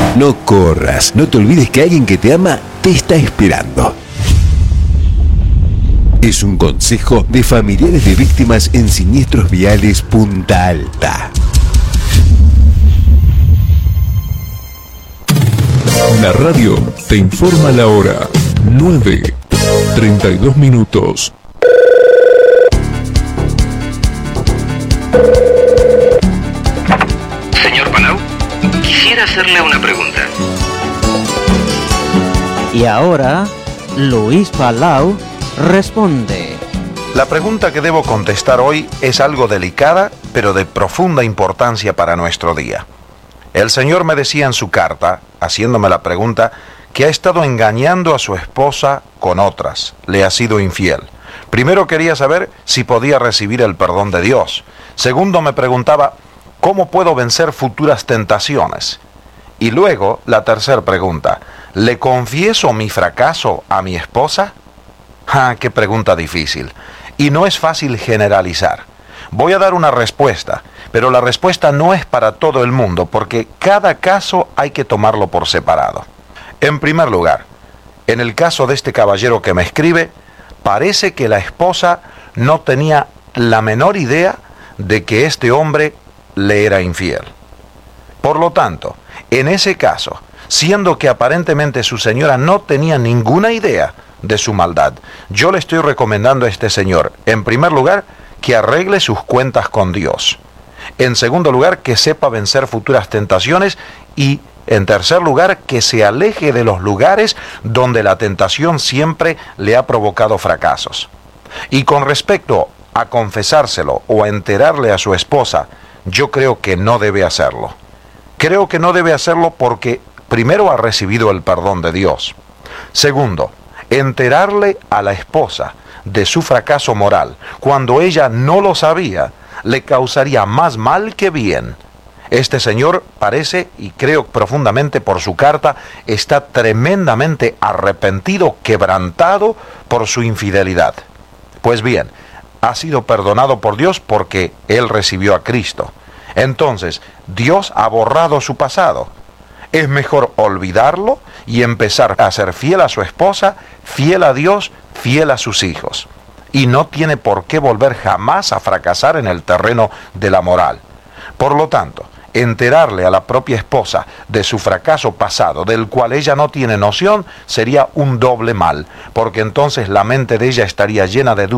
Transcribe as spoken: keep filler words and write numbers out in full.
No corras, no te olvides que alguien que te ama te está esperando. Es un consejo de familiares de víctimas en Siniestros Viales Punta Alta. La radio te informa la hora. nueve, treinta y dos minutos. Señor Palau, quisiera hacerle una pregunta. Y ahora, Luis Palau responde. La pregunta que debo contestar hoy es algo delicada, pero de profunda importancia para nuestro día. El Señor me decía en su carta, haciéndome la pregunta, que ha estado engañando a su esposa con otras, le ha sido infiel. Primero quería saber si podía recibir el perdón de Dios. Segundo me preguntaba, ¿cómo puedo vencer futuras tentaciones? Y luego, la tercera pregunta, ¿le confieso mi fracaso a mi esposa? ¡Ah, qué pregunta difícil! Y no es fácil generalizar. Voy a dar una respuesta, pero la respuesta no es para todo el mundo, porque cada caso hay que tomarlo por separado. En primer lugar, en el caso de este caballero que me escribe, parece que la esposa no tenía la menor idea de que este hombre le era infiel. Por lo tanto, en ese caso, siendo que aparentemente su señora no tenía ninguna idea de su maldad, yo le estoy recomendando a este señor, en primer lugar, que arregle sus cuentas con Dios. En segundo lugar, que sepa vencer futuras tentaciones y, en tercer lugar, que se aleje de los lugares donde la tentación siempre le ha provocado fracasos. Y con respecto a confesárselo o a enterarle a su esposa, yo creo que no debe hacerlo. Creo que no debe hacerlo porque primero ha recibido el perdón de Dios. Segundo, enterarle a la esposa de su fracaso moral cuando ella no lo sabía, le causaría más mal que bien. Este señor parece, y creo profundamente por su carta, está tremendamente arrepentido, quebrantado por su infidelidad. Pues bien, ha sido perdonado por Dios porque él recibió a Cristo. Entonces, Dios ha borrado su pasado. Es mejor olvidarlo y empezar a ser fiel a su esposa, fiel a Dios, fiel a sus hijos. Y no tiene por qué volver jamás a fracasar en el terreno de la moral. Por lo tanto, enterarle a la propia esposa de su fracaso pasado, del cual ella no tiene noción, sería un doble mal, porque entonces la mente de ella estaría llena de dudas.